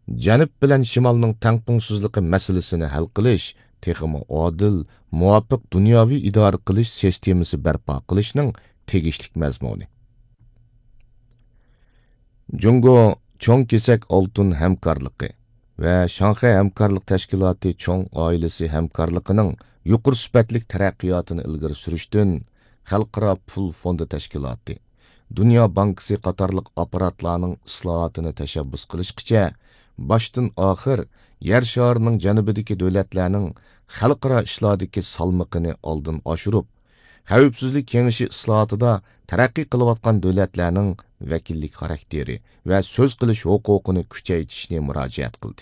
Janub bilan shimolning tangpungsizligi masalasini hal qilish, texmi odil, muvofiq dunyoviy idora qilish sistemasi barpo qilishning tegishli mazmuni. Jungo cho'ng kesak oltin hamkorligi va Shanxay hamkorlik tashkiloti cho'ng oilasi hamkorligining yuqori sifatli taraqqiyotini ilgari surishdan xalqaro pul fondi tashkiloti, Dunyo bankasi qatorliq apparatlarning islohotini tashabbus qilishgacha boshdan oxir yer sharining janubidagi davlatlarning xalqaro ishlardagi salmoqini oldin oshirib, xavfsizlik kengashi islohotida taraqqiy qilayotgan davlatlarning vakillik xarakteri va so'z qilish huquqini kuchaytirishni murojaat qildi.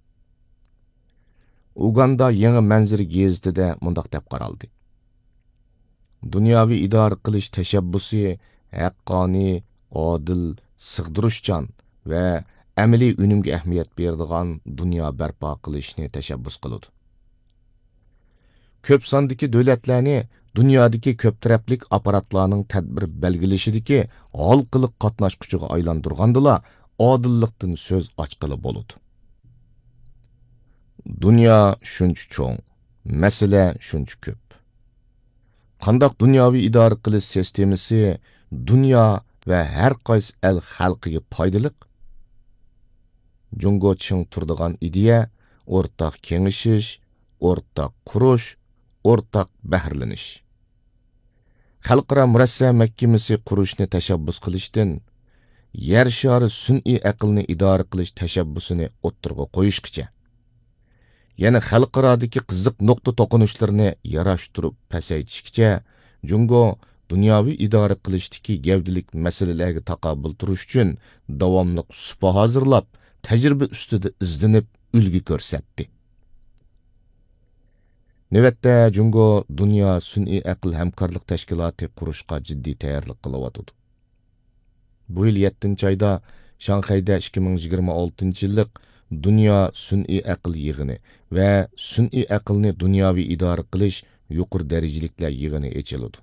Uganda yangi manzir gazetida mundaq deb qaraldi. Dunyoviy idora qilish tashabbusi haqqoniy, odil, sig'dirishchan va amaliy unumga ahamiyat beradigan dunyo barpo qilishni tashabbus qiladi. Ko'p sondagi davlatlarni dunyodagi ko'p taraflik apparatlarning tadbir belgilashidagi halqiliq qatnashquchiga aylantirgandila odillikdan so'z ochqili bo'ladi. Dunyo shuncha cho'ng, masala shuncha ko'p. Qandaq dunyoviy idora qilish sistemasi dunyo va har qaysi el xalqiga foydali? Jungo ching turadigan ideya o'rtaq kengashish, o'rtaq qurish, o'rtaq bahrlanish. Xalqaro murassa mahkamasi qurishni tashabbus qilishdan yer shari sun'iy aqlni idora qilish tashabbusini o'ttirg'a qo'yishgacha, yana xalqarodagi qiziq nuqta to'qinishlarini yarashtirib pasaytishgacha Jungo dunyoviy idora qilishdagi gavdalik masalalarga taqobil turish uchun davomli supa hozirlab, tajriba ustida izlanib ulgu ko'rsatdi. Navbatda Jungo dunyo sun'iy aql hamkorlik tashkiloti qurishga jiddiy tayyorlik qilyapti. Bu yil 7-oyda Shanxayda 2026-yillik Dunyo sun'iy aql yig'ini va sun'iy aqlni dunyoviy idora qilish yuqori darajaliklar yig'ini ochiladi.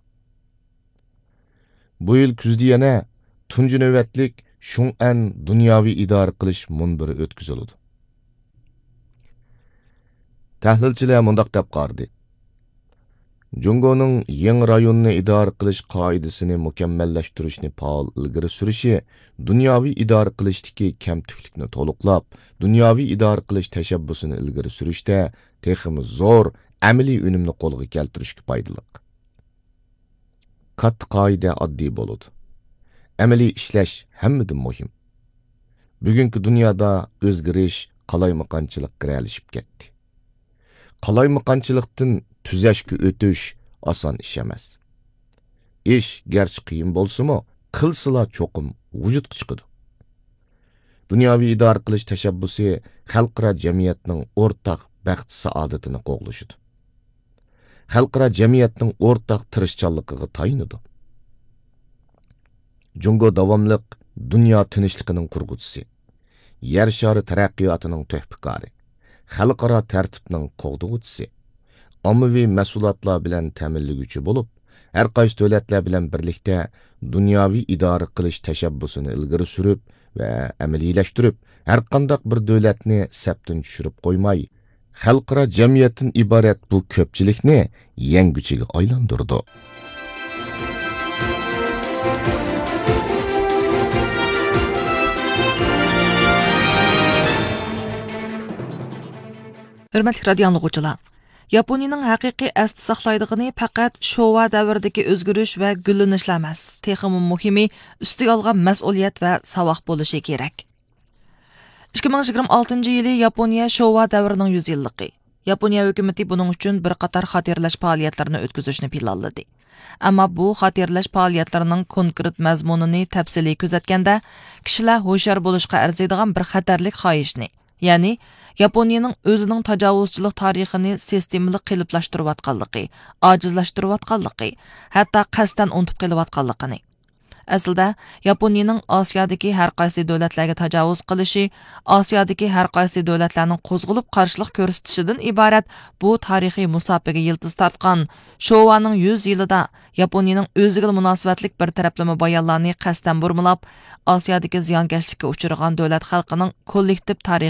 Bu yil kuzda yana tunji navbatlik Shun'an dunyoviy idora qilish munbiri o'tkaziladi. Tahlilchilar mundaq deb qardi. Jungoning yangi rayonni idora qilish qoidasini mukammallashtirishni faol ilgari surishi, dunyoviy idora qilishdagi kamtuklikni to'liqlab, dunyoviy idora qilish tashabbusini ilgari surishda texmi zo'r amaliy unumni qo'lga keltirishga foydali. Katta qoida oddiy bo'ladi. Amaliy ishlash hammadan muhim. Bugungi dunyoda o'zgarish, qalaymaqonchilik qiralishib ketdi. Qalaymaqonchilikdan tuzashga o'tish oson ish emas. Ish garchi qiyin bo'lsa-mu, qilsila cho'qim vujudga chiqadi. Dunyoviy idora qilish tashabbusi xalqaro jamiyatning o'rtaq baxt saodatini qo'g'lashidi. Xalqaro jamiyatning o'rtaq tirishchanligiga tayinadi. Jungo davomliq dunyo tinchligining qurg'uvchisi, yer shari taraqqiyotining tuhbikori, xalqaro tartibning qo'g'duvchisi, ommaviy mas'uliyatlar bilan ta'minlaguvchi bo'lib, har qaysi davlatlar bilan birlikda dunyoviy idora qilish tashabbusini ilgari surib va amaliylashtirib, har qanday bir davlatni sapdan tushirib qo'ymay, xalqaro jamiyatdan iborat bu ko'pchilikni yanguchiga aylantirdi. Hürmetli radio anlıqçılar, Yaponiyaning haqiqiy asli saqlaydigini faqat Showa davridagi o'zgarish va gullanishlar emas, texmi muhimi ustiga olgan mas'uliyat va savoq bo'lishi kerak. 2026-yili Yaponiya Showa davrining 100 yilligi. Yaponiya hukumatı buning uchun bir qator xotirlash faoliyatlarini o'tkazishni planladi. Ammo bu xotirlash faoliyatlarining konkret mazmunini tafsiliy kuzatganda, kishilar ho'shar bo'lishga arziydigan bir xatarlik xohishni, ya'ni Yaponiyaning o'zining tajovuzchilik tarixini sistemalik qiliblashtirilayotganligi, ojizlashtirayotganligi, hatto qasdan unutib qilayotganligini. Aslida Yaponiyaning Osiyodagi har qaysi davlatlarga tajovuz qilishi, Osiyodagi har qaysi davlatlarning qo'zg'ilib qarshilik ko'rsatishidan iborat bu tarixiy musobaga yildiz tortgan Showaning 100 yilida Yaponiyaning o'ziga munosabatlik bir taraflama bayonlarni qasdan burmilab, Osiyodagi ziyonkashlikka uchragan davlat xalqining kollektiv tarixi